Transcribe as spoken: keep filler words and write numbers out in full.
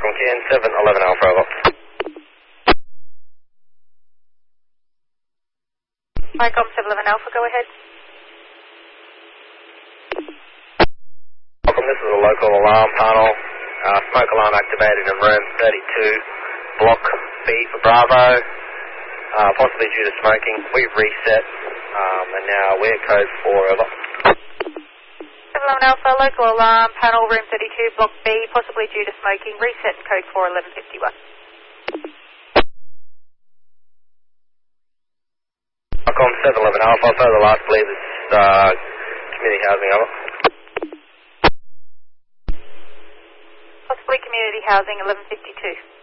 Welcome, Ken, seven eleven Alpha, over. Micom seven eleven Alpha, go ahead. Welcome, this is a local alarm panel. Uh, smoke alarm activated in room thirty-two, block B for Bravo. Uh, possibly due to smoking. We've reset, um, and now we're code four, over. seven eleven Alpha, local alarm panel, room thirty-two, block B, possibly due to smoking. Reset code four, eleven fifty-one. Welcome, seven eleven Alpha, further last, believe it's uh, community housing, over. Possibly community housing, eleven fifty-two.